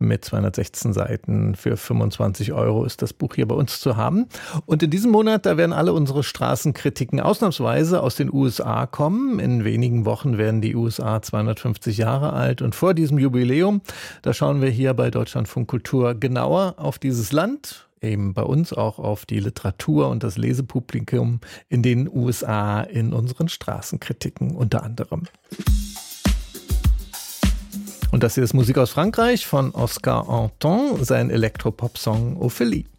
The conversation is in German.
mit 216 Seiten. Für 25 € ist das Buch hier bei uns zu haben. Und in diesem Monat, da werden alle unsere Straßenkritiken ausnahmsweise aus den USA kommen. In wenigen Wochen werden die USA 250 Jahre alt. Und vor diesem Jubiläum, da schauen wir hier bei Deutschlandfunk Kultur genauer auf dieses Land, eben bei uns auch auf die Literatur und das Lesepublikum in den USA in unseren Straßenkritiken unter anderem. Und das hier ist Musik aus Frankreich von Oscar Anton, sein Elektropop-Song Ophélie.